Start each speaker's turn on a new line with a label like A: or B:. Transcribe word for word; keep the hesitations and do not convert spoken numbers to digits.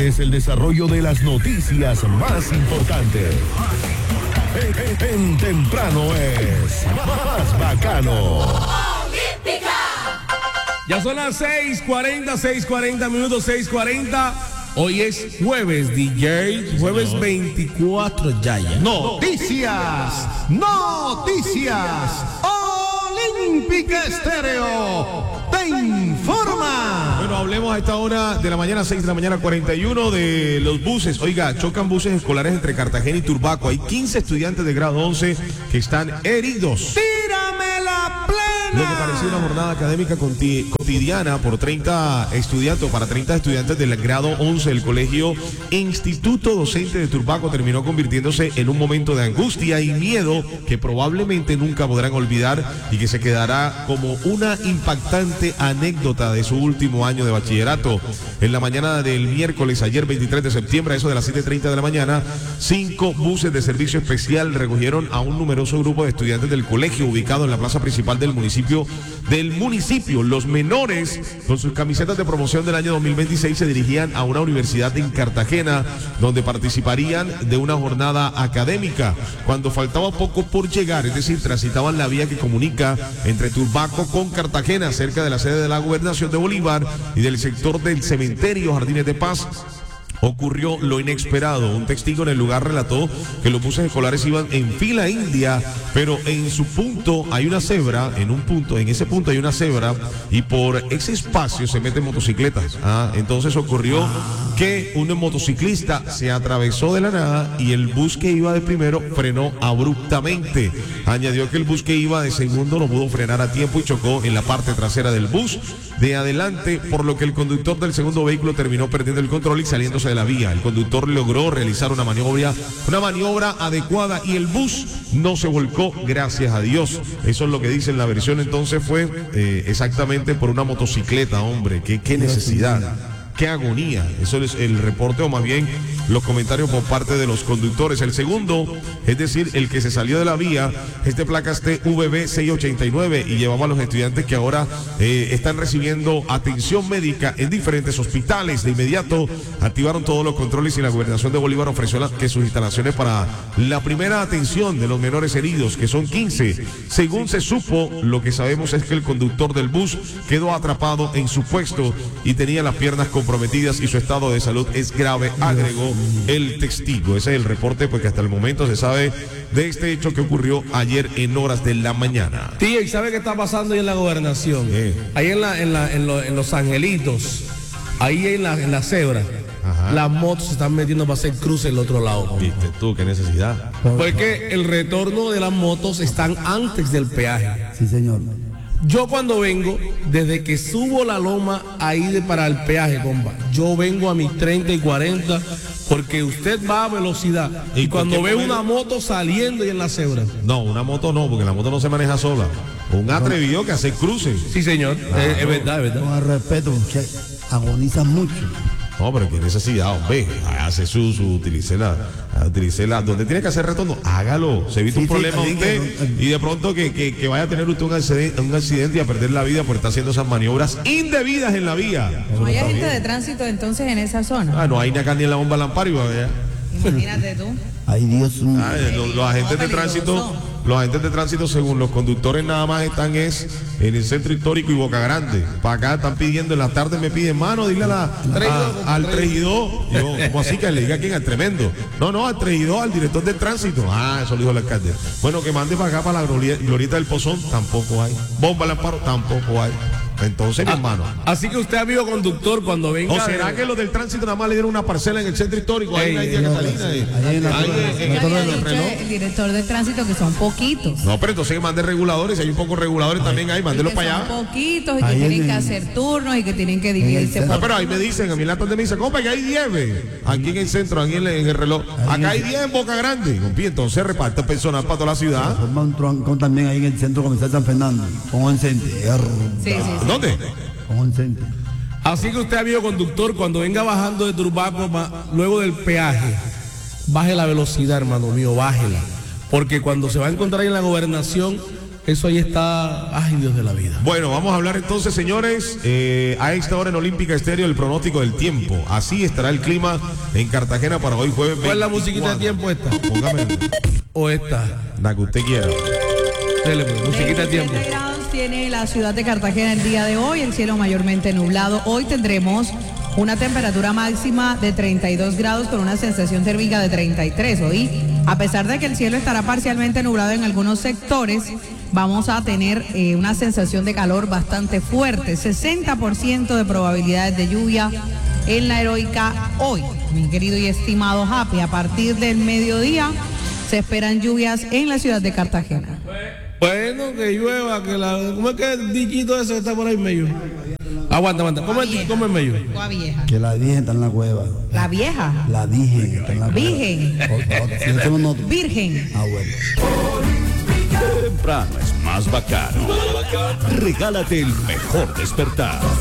A: es el desarrollo de las noticias más importantes. En, en, en temprano es más bacano.
B: Ya son las seis cuarenta, seis cuarenta minutos, seis cuarenta. Hoy es jueves, D J, jueves veinticuatro ya ya.
C: Noticias, noticias. Olímpica Estéreo te informa.
D: Bueno, hablemos a esta hora de la mañana, seis de la mañana, cuarenta y uno, de los buses. Oiga, chocan buses escolares entre Cartagena y Turbaco. Hay quince estudiantes de grado once que están heridos.
C: ¡Tírame la plena!
D: Lo que parecía una jornada académica cotidiana por treinta estudiantes, para treinta estudiantes del grado once del colegio Instituto Docente de Turbaco terminó convirtiéndose en un momento de angustia y miedo que probablemente nunca podrán olvidar y que se quedará como una impactante anécdota de su último año de bachillerato. En la mañana del miércoles, ayer veintitrés de septiembre, a eso de las siete treinta de la mañana, cinco buses de servicio especial recogieron a un numeroso grupo de estudiantes del colegio ubicado en la plaza principal del municipio del municipio. Los menores, con sus camisetas de promoción del año dos mil veintiséis, se dirigían a una universidad en Cartagena donde participarían de una jornada académica. Cuando faltaba poco por llegar, es decir, transitaban la vía que comunica entre Turbaco con Cartagena, cerca de la sede de la Gobernación de Bolívar y del sector del cementerio Jardines de Paz, ocurrió lo inesperado. Un testigo en el lugar relató que los buses escolares iban en fila india, pero en su punto hay una cebra, en un punto, en ese punto hay una cebra, y por ese espacio se meten motocicletas. Ah, entonces ocurrió que un motociclista se atravesó de la nada y el bus que iba de primero frenó abruptamente. Añadió que el bus que iba de segundo no pudo frenar a tiempo y chocó en la parte trasera del bus de adelante, por lo que el conductor del segundo vehículo terminó perdiendo el control y saliéndose de la vía. El conductor logró realizar una maniobra, una maniobra adecuada y el bus no se volcó, gracias a Dios. Eso es lo que dice en la versión. Entonces fue eh, exactamente por una motocicleta, hombre. Qué, qué necesidad. Qué agonía. Eso es el reporte, o más bien los comentarios por parte de los conductores. El segundo, es decir, el que se salió de la vía, es de placas T V B seiscientos ochenta y nueve y llevaba a los estudiantes que ahora eh, están recibiendo atención médica en diferentes hospitales. De inmediato activaron todos los controles y la Gobernación de Bolívar ofreció la, que sus instalaciones para la primera atención de los menores heridos, que son quince. Según se supo, lo que sabemos es que el conductor del bus quedó atrapado en su puesto y tenía las piernas comprometidas y su estado de salud es grave, agregó el testigo. Ese es el reporte, porque hasta el momento se sabe de este hecho que ocurrió ayer en horas de la mañana.
B: Tío, ¿y sabe qué está pasando ahí en la gobernación?
D: ¿Qué?
B: Ahí en, la, en, la, en, lo, en Los Angelitos, ahí en la, en la cebra. Ajá. Las motos se están metiendo para hacer cruce el otro lado.
D: Viste tú, qué necesidad.
B: Porque el retorno de las motos están antes del peaje.
E: Sí, señor.
B: Yo cuando vengo, desde que subo la loma ahí de para el peaje, compa, yo vengo a mis treinta y cuarenta, porque usted va a velocidad. Y, y cuando ve una moto saliendo y en la cebra.
D: No, una moto no, porque la moto no se maneja sola. Un atrevido que hace cruces.
B: Sí, señor. Claro. Es, es verdad, es verdad.
E: Con el respeto, que agonizan mucho.
D: No, pero qué necesidad, hombre. Hace su, su, utilice la, utilice la, donde tiene que hacer retorno, hágalo. Se evita sí, un problema sí, usted que, y de pronto que, que, que vaya a tener usted un accidente, un accidente y a perder la vida por estar haciendo esas maniobras indebidas en la vía.
F: No hay agente de tránsito entonces en esa zona.
D: Ah, no hay ni acá ni en la bomba Lamparo y va a ver.
F: Imagínate tú.
E: Ay, Dios mío.
D: Ah, los, los agentes de tránsito, los agentes de tránsito, según los conductores, nada más están es en el centro histórico y Boca Grande. Para acá están pidiendo, en la tarde me piden, mano, dile a la, a, al tres y dos. Yo, ¿cómo así que le diga a quién? Al tremendo. No, no, al tres y dos, al director del tránsito. Ah, eso lo dijo el alcalde. Bueno, que mande para acá, para la glorieta del Pozón, tampoco hay. Bomba Lamparo, tampoco hay. Entonces, mi hermano.
B: Así que usted, amigo conductor, cuando venga.
D: ¿O será de... que los del tránsito nada más le dieron una parcela en el centro histórico? Ahí no hay día que salir.
F: El director del tránsito, que son poquitos.
D: No, pero entonces que mande reguladores. Hay un poco reguladores ay, también ahí, mándelos para allá.
F: Son poquitos y que tienen que hacer turnos y que tienen que dividirse.
D: No, pero ahí me dicen, a mí la tarde me dicen, compa, que hay diez. Aquí en el centro, aquí en el, en el reloj. Acá hay diez en Boca Grande. Entonces reparte personal para toda la ciudad.
E: Forma un troncón también ahí en el centro comercial San Fernando. Con un centro.
F: Sí, sí, sí.
D: ¿Dónde?
E: Con un centro.
B: Así que usted, amigo conductor, cuando venga bajando de Turbaco, luego del peaje, baje la velocidad, hermano mío, bájela. Porque cuando se va a encontrar en la gobernación, eso ahí está, ay Dios de la vida.
D: Bueno, vamos a hablar entonces, señores, eh, a esta hora en Olímpica Estéreo, el pronóstico del tiempo. Así estará el clima en Cartagena para hoy jueves
B: ¿Cuál es la
D: veinticuatro.
B: musiquita de tiempo esta?
D: Póngame
B: ¿O esta?
D: la que usted quiera.
B: Dele, pues, musiquita de tiempo.
F: veintisiete grados tiene la ciudad de Cartagena el día de hoy, el cielo mayormente nublado. Hoy tendremos una temperatura máxima de treinta y dos grados con una sensación térmica de treinta y tres. Hoy, a pesar de que el cielo estará parcialmente nublado en algunos sectores, vamos a tener eh, una sensación de calor bastante fuerte, sesenta por ciento de probabilidades de lluvia en la Heroica hoy. Mi querido y estimado Happy, a partir del mediodía se esperan lluvias en la ciudad de Cartagena.
B: Bueno, que llueva, que la... ¿Cómo es que el dichito ese que está por ahí en medio? Aguanta, aguanta, ¿cómo es, cómo es medio?
F: ¿Cuál vieja?
E: Que la Virgen está en la cueva.
F: La vieja.
E: La Virgen está en la cueva.
F: Virgen.
E: O- o- si eso no noto.
F: Virgen.
E: Ah, bueno.
A: Temprano es más bacano. Regálate el mejor despertar.